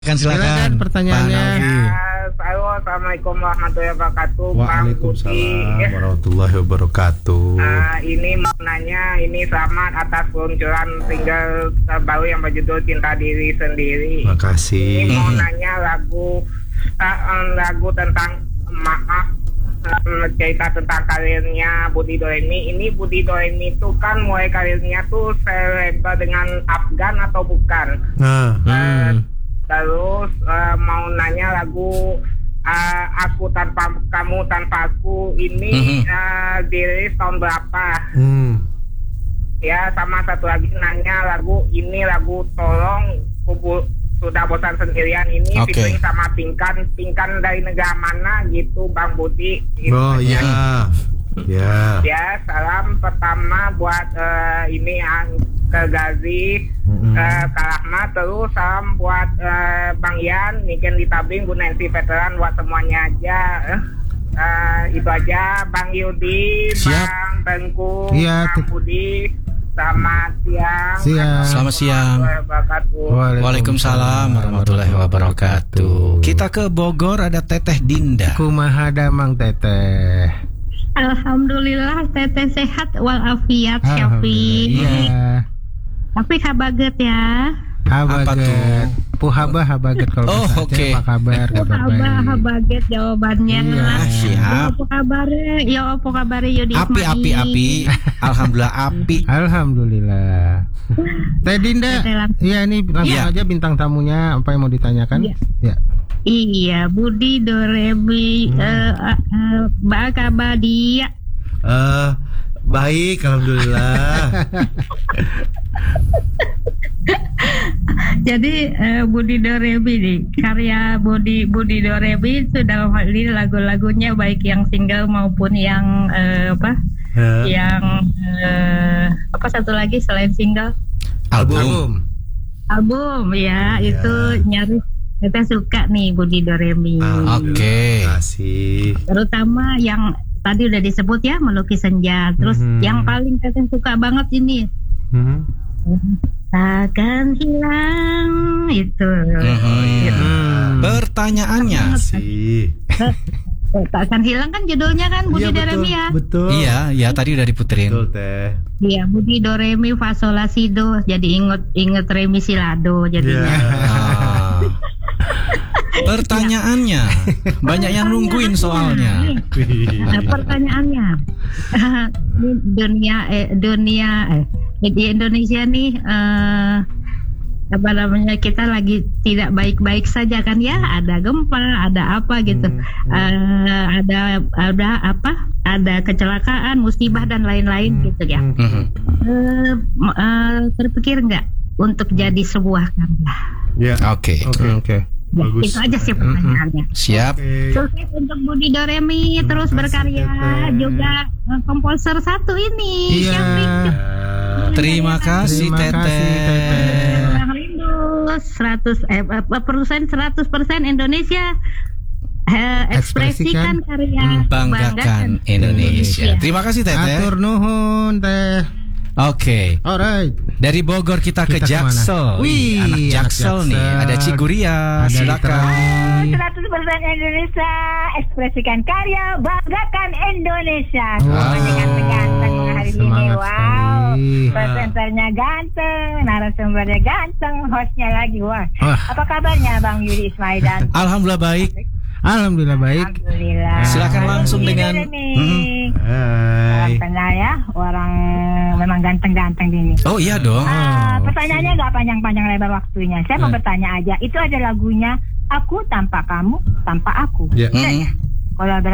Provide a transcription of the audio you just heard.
Silakan pertanyaannya. Halo, assalamualaikum warahmatullahi wabarakatuh. Waalaikumsalam warahmatullahi wabarakatuh. Ini mau nanya, ini selamat atas peluncuran single terbaru yang berjudul Cinta Diri Sendiri. Makasih. Ini mau nanya lagu tentang cerita tentang karirnya Budi Doremi. Ini Budi Doremi itu kan mulai karirnya tuh selebgram dengan Afgan atau bukan? Terus mau nanya lagu Aku Tanpa Kamu Tanpa Aku ini dirilis tahun berapa? Ya, sama satu lagi nanya lagu Tolong Sudah Bosan Sendirian ini featuring sama Pinkan dari negara mana gitu Bang Budi gitu. Oh iya. Ya, salam pertama buat ini ke Gazi, Kak Rahmat, terus salam buat Bang Yan, Niken di Tabing, Bu Nancy Veteran, buat semuanya aja. Itu aja, Bang Yudi, Bang Tengku, Bang Budi, selamat siang. Selamat siang. Waalaikumsalam warahmatullahi wabarakatuh. Kita ke Bogor, ada Teteh Dinda. Kumaha Mang Teteh. Alhamdulillah Teteh sehat walafiat Syafi. Iya. Tapi habaget ya. Habaget. Puhaba habaget kalau oke. Apa kabar? Habaget jawabannya. Iya. Siap. Apa kabar Yudi Ismail? Api. Alhamdulillah api. Alhamdulillah. Teh Dinda. Iya, ini langsung aja bintang tamunya, apa yang mau ditanyakan? Ya. Iya, Budi Doremi Bakabadia. Baik, alhamdulillah. Jadi Budi Doremi nih, karya Budi Doremi itu dalam hal ini lagu-lagunya baik yang single maupun yang apa satu lagi selain single? Album ya, itu nyaris kita suka nih Budi Doremi. Oke. Kasih. Terutama yang tadi udah disebut ya, Melukis Senja. Terus yang paling kita suka banget ini. Takkan hilang itu. Pertanyaannya. Takkan hilang kan judulnya kan Budi Doremi ya. Betul. Iya, tadi udah diputerin. Betul, Teh. Iya, Budi Doremi fa sol la si do. Jadi inget Remi Silado jadinya. Pertanyaannya banyak yang nungguin soalnya. Pertanyaannya di Indonesia nih apa namanya, kita lagi tidak baik-baik saja kan ya, ada gempa, ada apa gitu, ada kecelakaan, musibah dan lain-lain gitu ya. Terpikir nggak untuk jadi sebuah karya? Ya. Oke. Bagus. Itu aja sih pertanyaannya. Siap. Sukses untuk Budi Doremi, terus berkarya juga komposer satu ini. Iya. Terima kasih Teteh. Bang Rindu 100% Indonesia. Ekspresikan karya, banggakan Indonesia. Terima kasih Teteh. Atur nuhun Teh. Oke. Alright. Dari Bogor kita ke Jaksel. Wih, anak Jaksel nih. Ada Ciguria. Silakan. 100% Indonesia, ekspresikan karya, banggakan Indonesia. Semuanya ganteng-ganteng hari ini. Wow. Presenternya ganteng, narasumbernya ganteng, hostnya lagi. Wah. Apa kabarnya Bang Yudi Ismail dan? Alhamdulillah baik. Alhamdulillah baik. Alhamdulillah. Silakan langsung dengan Hai. Kenal ya, orang memang ganteng-ganteng ini. Oh iya dong. Pertanyaannya nggak panjang-panjang lebar waktunya. Saya mau bertanya aja. Itu ada lagunya Aku Tanpa Kamu Tanpa Aku. Ya. Kalau ada